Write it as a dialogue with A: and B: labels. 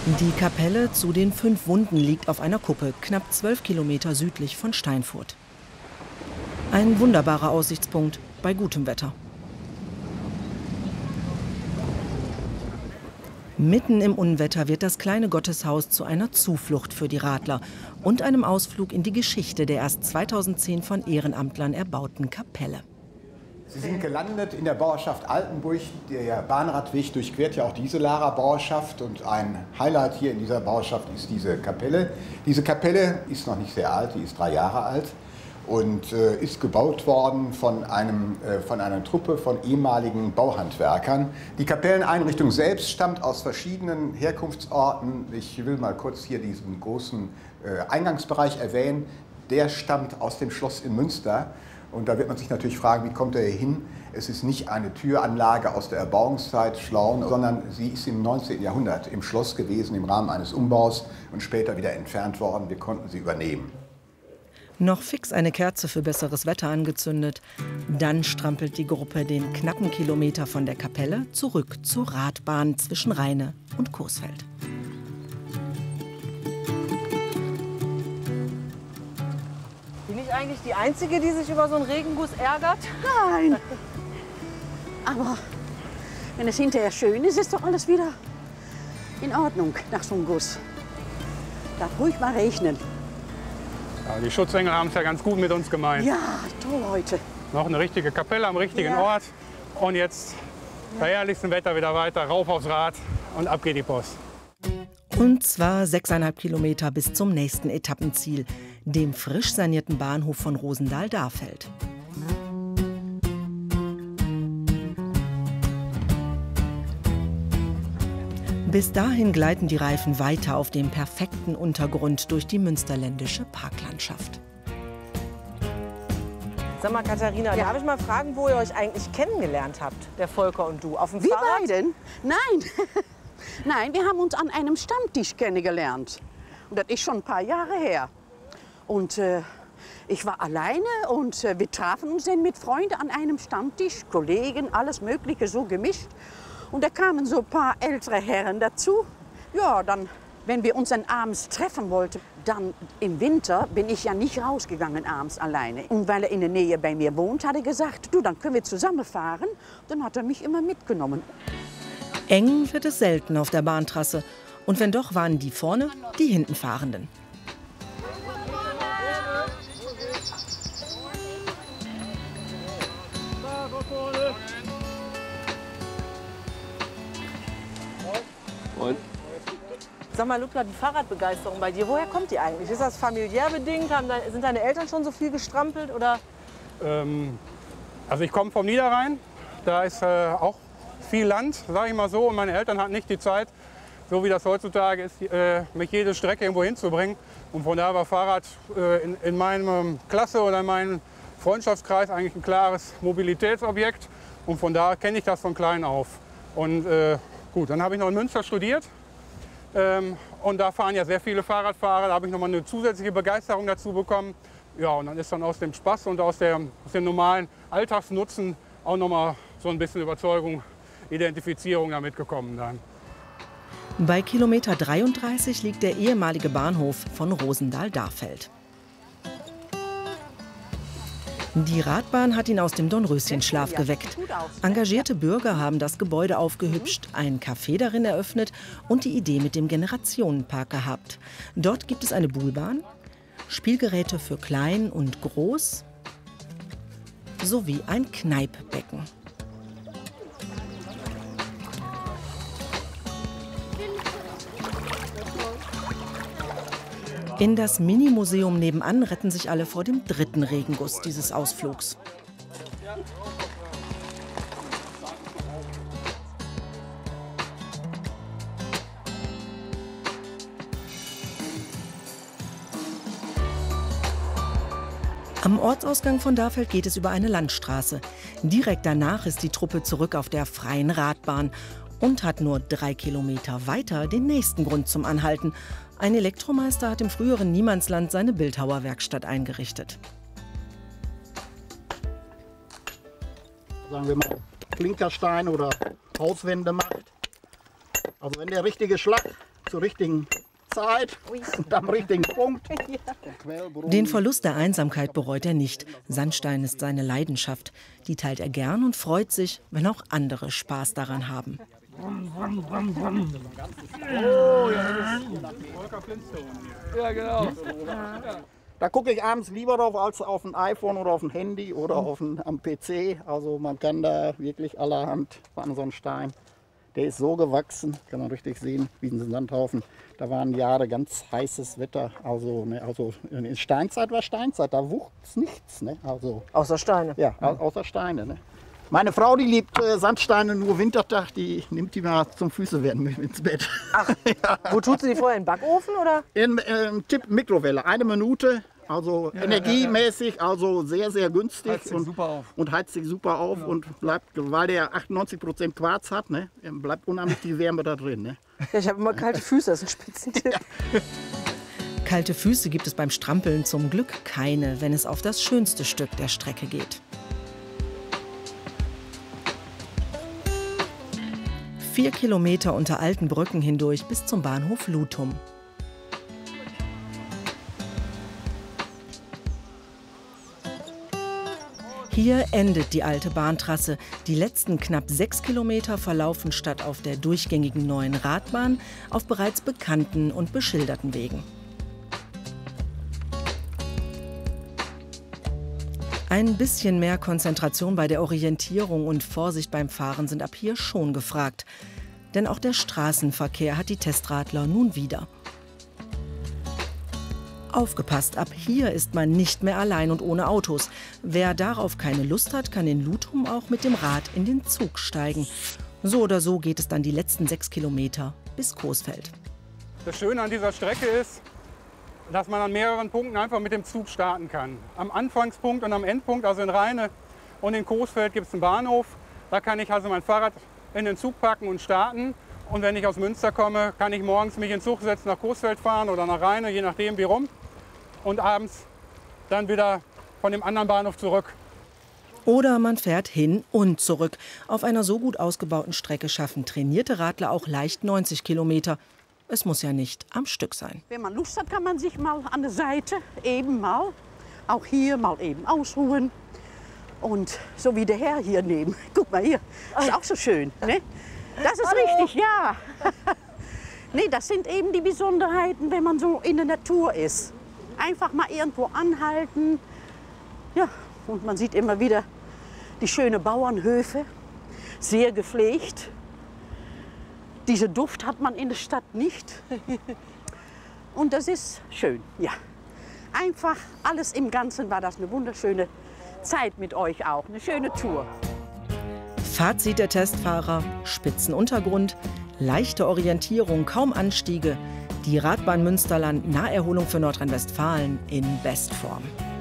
A: Die Kapelle zu den 5 Wunden liegt auf einer Kuppe, knapp 12 Kilometer südlich von Steinfurt. Ein wunderbarer Aussichtspunkt bei gutem Wetter. Mitten im Unwetter wird das kleine Gotteshaus zu einer Zuflucht für die Radler und einem Ausflug in die Geschichte der erst 2010 von Ehrenamtlern erbauten Kapelle.
B: Sie sind gelandet in der Bauerschaft Altenburg. Der Bahnradweg durchquert ja auch diese Larer Bauerschaft. Und ein Highlight hier in dieser Bauerschaft ist diese Kapelle. Diese Kapelle ist noch nicht sehr alt, die ist 3 Jahre alt und ist gebaut worden von einer Truppe von ehemaligen Bauhandwerkern. Die Kapelleneinrichtung selbst stammt aus verschiedenen Herkunftsorten. Ich will mal kurz hier diesen großen Eingangsbereich erwähnen. Der stammt aus dem Schloss in Münster. Und da wird man sich natürlich fragen, wie kommt er hier hin? Es ist nicht eine Türanlage aus der Erbauungszeit Schlaun, sondern sie ist im 19. Jahrhundert im Schloss gewesen, im Rahmen eines Umbaus und später wieder entfernt worden. Wir konnten sie übernehmen.
A: Noch fix eine Kerze für besseres Wetter angezündet. Dann strampelt die Gruppe den knappen Kilometer von der Kapelle zurück zur Radbahn zwischen Rheine und Coesfeld.
C: Bin ich eigentlich die Einzige, die sich über so einen Regenguss ärgert?
D: Nein. Aber wenn es hinterher schön ist, ist doch alles wieder in Ordnung nach so einem Guss. Darf ruhig mal regnen.
E: Ja, die Schutzengel haben es ja ganz gut mit uns gemeint.
D: Ja, toll heute.
E: Noch eine richtige Kapelle am richtigen Ort. Und jetzt bei herrlichstem Wetter wieder weiter, rauf aufs Rad und ab geht die Post.
A: Und zwar 6,5 Kilometer bis zum nächsten Etappenziel, dem frisch sanierten Bahnhof von Rosendahl-Dahfeld. Bis dahin gleiten die Reifen weiter auf dem perfekten Untergrund durch die münsterländische Parklandschaft.
C: Sag mal, Katharina, darf ich mal fragen, wo ihr euch eigentlich kennengelernt habt, der Volker und du? Auf dem
D: Wir
C: Fahrrad?
D: beiden? Nein. Nein, wir haben uns an einem Stammtisch kennengelernt. Und das ist schon ein paar Jahre her. Und ich war alleine und wir trafen uns dann mit Freunden an einem Stammtisch, Kollegen, alles Mögliche so gemischt. Und da kamen so ein paar ältere Herren dazu. Ja, dann, wenn wir uns dann abends treffen wollten, dann im Winter bin ich ja nicht rausgegangen abends alleine. Und weil er in der Nähe bei mir wohnt, hat er gesagt, du, dann können wir zusammen fahren. Dann hat er mich immer mitgenommen.
A: Eng wird es selten auf der Bahntrasse. Und wenn doch, waren die vorne die hinten Fahrenden.
F: Und?
C: Sag mal, Ludger, die Fahrradbegeisterung bei dir, woher kommt die eigentlich? Ist das familiär bedingt? Sind deine Eltern schon so viel gestrampelt? Oder?
E: Also ich komme vom Niederrhein, da ist auch viel Land, sage ich mal so. Und meine Eltern hatten nicht die Zeit, so wie das heutzutage ist, mich jede Strecke irgendwo hinzubringen. Und von daher war Fahrrad in meinem Klasse oder in meinem Freundschaftskreis eigentlich ein klares Mobilitätsobjekt. Und von daher kenne ich das von klein auf. Und gut, dann habe ich noch in Münster studiert. Und da fahren ja sehr viele Fahrradfahrer. Da habe ich noch mal eine zusätzliche Begeisterung dazu bekommen. Ja, und dann ist dann aus dem Spaß und aus dem normalen Alltagsnutzen auch noch mal so ein bisschen Überzeugung, Identifizierung damit gekommen dann.
A: Bei Kilometer 33 liegt der ehemalige Bahnhof von Rosendahl-Dahfeld. Die Radbahn hat ihn aus dem Dornröschenschlaf geweckt. Engagierte Bürger haben das Gebäude aufgehübscht, ein Café darin eröffnet und die Idee mit dem Generationenpark gehabt. Dort gibt es eine Buhlbahn, Spielgeräte für Klein und Groß sowie ein Kneippbecken. In das Mini-Museum nebenan retten sich alle vor dem 3. Regenguss dieses Ausflugs. Am Ortsausgang von Dahfeld geht es über eine Landstraße. Direkt danach ist die Truppe zurück auf der freien Radbahn und hat nur 3 Kilometer weiter den nächsten Grund zum Anhalten. Ein Elektromeister hat im früheren Niemandsland seine Bildhauerwerkstatt eingerichtet.
G: Sagen wir mal Klinkerstein oder Hauswände macht. Also wenn der richtige Schlag zur richtigen Zeit und am richtigen Punkt.
A: Den Verlust der Einsamkeit bereut er nicht. Sandstein ist seine Leidenschaft. Die teilt er gern und freut sich, wenn auch andere Spaß daran haben.
F: Ja, genau.
G: Da gucke ich abends lieber drauf als auf ein iPhone oder auf ein Handy oder am PC. Also man kann da wirklich allerhand an so einen Stein. Der ist so gewachsen, kann man richtig sehen, wie ein Sandhaufen. Da waren Jahre ganz heißes Wetter. Also, ne, in Steinzeit war Steinzeit, da wuchs nichts. Ne? Also,
C: Außer Steine.
G: ja, außer Steine. Ne? Meine Frau, die liebt Sandsteine nur Wintertag, die nimmt die mal zum Füßewerden mit ins Bett.
C: Ach, wo tut sie die vorher? In den Backofen oder?
G: In Mikrowelle, 1 Minute. Also energiemäßig, also sehr, sehr günstig und heizt sich super auf und bleibt, weil der 98% Quarz hat, ne, bleibt unheimlich die Wärme da drin. Ne.
C: Ja, ich habe immer kalte Füße, das ist ein Spitzentipp.
G: Ja.
A: Kalte Füße gibt es beim Strampeln zum Glück keine, wenn es auf das schönste Stück der Strecke geht. 4 Kilometer unter alten Brücken hindurch bis zum Bahnhof Lutum. Hier endet die alte Bahntrasse. Die letzten knapp 6 Kilometer verlaufen statt auf der durchgängigen neuen Radbahn auf bereits bekannten und beschilderten Wegen. Ein bisschen mehr Konzentration bei der Orientierung und Vorsicht beim Fahren sind ab hier schon gefragt. Denn auch der Straßenverkehr hat die Testradler nun wieder. Aufgepasst, ab hier ist man nicht mehr allein und ohne Autos. Wer darauf keine Lust hat, kann in Lutum auch mit dem Rad in den Zug steigen. So oder so geht es dann die letzten 6 Kilometer bis Coesfeld.
E: Das Schöne an dieser Strecke ist, dass man an mehreren Punkten einfach mit dem Zug starten kann. Am Anfangspunkt und am Endpunkt, also in Rheine und in Coesfeld, gibt es einen Bahnhof. Da kann ich also mein Fahrrad in den Zug packen und starten. Und wenn ich aus Münster komme, kann ich morgens mich in den Zug setzen, nach Coesfeld fahren oder nach Rheine, je nachdem wie rum. Und abends dann wieder von dem anderen Bahnhof zurück.
A: Oder man fährt hin und zurück. Auf einer so gut ausgebauten Strecke schaffen trainierte Radler auch leicht 90 Kilometer. Es muss ja nicht am Stück sein.
D: Wenn man Lust hat, kann man sich mal an der Seite eben mal, auch hier mal eben ausruhen. Und so wie der Herr hier neben. Guck mal hier, ist auch so schön. Ne? Das ist richtig, ja. Nee, das sind eben die Besonderheiten, wenn man so in der Natur ist. Einfach mal irgendwo anhalten. Ja, und man sieht immer wieder die schönen Bauernhöfe, sehr gepflegt. Diesen Duft hat man in der Stadt nicht. Und das ist schön, ja. Einfach alles im Ganzen war das eine wunderschöne Zeit mit euch auch, eine schöne Tour.
A: Fazit der Testfahrer: Spitzenuntergrund, leichte Orientierung, kaum Anstiege. Die Radbahn Münsterland, Naherholung für Nordrhein-Westfalen in Bestform.